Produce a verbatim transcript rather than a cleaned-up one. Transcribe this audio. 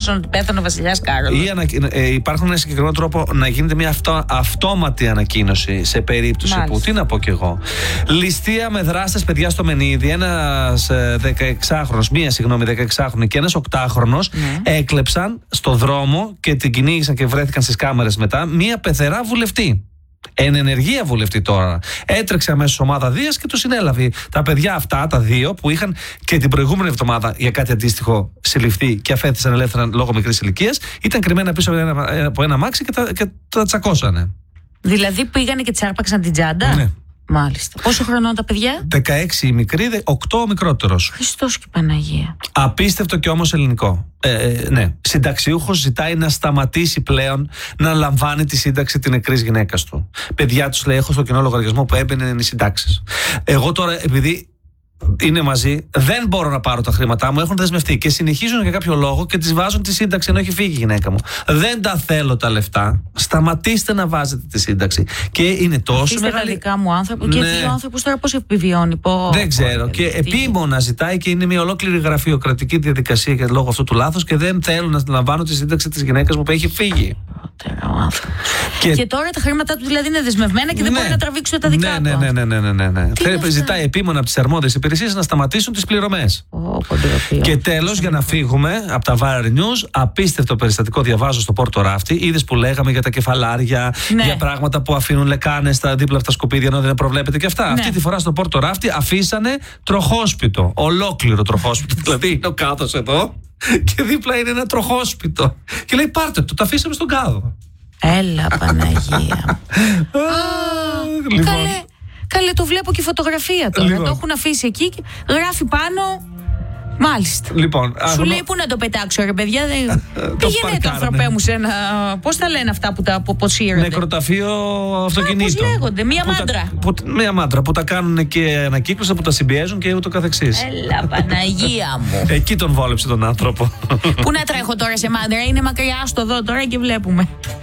ανακοίνωσαν ότι πέθανε ο βασιλιάς Κάρολος. Ή ανα... ε, υπάρχουν ένα συγκεκριμένο τρόπο να γίνεται μια αυτο... αυτόματη ανακοίνωση σε περίπτωση Μάλιστα. που. Τι να πω κι εγώ. Ληστεία με δράστες παιδιά στο Μενίδη. Ένας δεκαεξάχρονος, μία συγγνώμη, δεκαεξάχρονη και ένας οκτάχρονος ναι. έκλεψαν στο δρόμο και την κυνήγησαν και βρέθηκαν στις κάμερες μετά μία πεθερά βουλευτή. Εν ενεργεία βουλευτή τώρα. Έτρεξε αμέσως ομάδα Δίας και του συνέλαβε. Τα παιδιά αυτά, τα δύο, που είχαν και την προηγούμενη εβδομάδα για κάτι αντίστοιχο συλληφθεί και αφέθησαν ελεύθερα λόγω μικρής ηλικίας, ήταν κρυμμένα πίσω από ένα, από ένα αμάξι και τα, και τα τσακώσανε. Δηλαδή πήγανε και τσάρπαξαν την τσάντα. Ναι. Μάλιστα. Πόσο χρονών τα παιδιά? δεκαέξι η μικρή, οκτώ ο μικρότερος. Χριστός και Παναγία. Απίστευτο και όμως ελληνικό. Ε, ε, ναι. Συνταξιούχος ζητάει να σταματήσει πλέον να λαμβάνει τη σύνταξη την νεκρής γυναίκας του. Παιδιά τους λέει: έχω στο κοινό λογαριασμό που έμπαινε οι συντάξεις. Εγώ τώρα, επειδή είναι μαζί, δεν μπορώ να πάρω τα χρήματά μου, έχουν δεσμευτεί και συνεχίζουν για κάποιο λόγο και τις βάζουν τη σύνταξη ενώ έχει φύγει η γυναίκα μου. Δεν τα θέλω τα λεφτά. Σταματήστε να βάζετε τη σύνταξη. Και είναι τόσο Αφήστε μεγάλη. τα δικά μου άνθρωπο. Ναι. Και ο άνθρωπος τώρα πώς επιβιώνει, πώς. Δεν ξέρω. πώς, Και τι... επίμονα ζητάει και είναι μια ολόκληρη γραφειοκρατική διαδικασία για λόγω αυτού του λάθους και δεν θέλουν να λαμβάνω τη σύνταξη της γυναίκας μου που έχει φύγει. Και... και τώρα τα χρήματά του δηλαδή είναι δεσμευμένα και δεν ναι. μπορεί να τραβήξουν τα δικά ναι, του. ναι, ναι, ναι, ναι, ναι, ναι. Θέλει, ζητάει επίμονα από τις αρμόδιες υπηρεσίες να σταματήσουν τις πληρωμές. Oh, και τέλος, για να φύγουμε από τα Viral News, απίστευτο περιστατικό διαβάζω στο Πόρτο Ράφτη. Είδες που λέγαμε για τα κεφαλάρια, ναι. για πράγματα που αφήνουν λεκάνες στα δίπλα από τα σκουπίδια ενώ δεν προβλέπεται και αυτά. Ναι. Αυτή τη φορά στο Πόρτο Ράφτη αφήσανε τροχόσπιτο. Ολόκληρο τροχόσπιτο. Δηλαδή είναι ο κάδος εδώ και δίπλα είναι ένα τροχόσπιτο. Και λέει: πάρτε το, το αφήσαμε στον κάδο. Έλα Παναγία. Λοιπόν. Καλέ, καλέ, το βλέπω και φωτογραφία τώρα. Λοιπόν. Το έχουν αφήσει εκεί και γράφει πάνω. Μάλιστα. Λοιπόν, Σου αγνώ... λέει πού να το πετάξω, ρε παιδιά. Δεν... Πήγαινε το ανθρωπέ μου σε ένα. Πώς τα λένε αυτά που τα αποσύρονται? Νεκροταφείο αυτοκινήτων. Πώς λέγονται, μία που μάντρα. Τα, που, μία μάντρα που τα κάνουν και ανακύκλωσαν, που τα συμπιέζουν και ούτω καθεξής. Έλα Παναγία μου. Εκεί τον βόλεψε τον άνθρωπο. Πού να τρέχω τώρα σε μάντρα, είναι μακριά στο δω τώρα και βλέπουμε.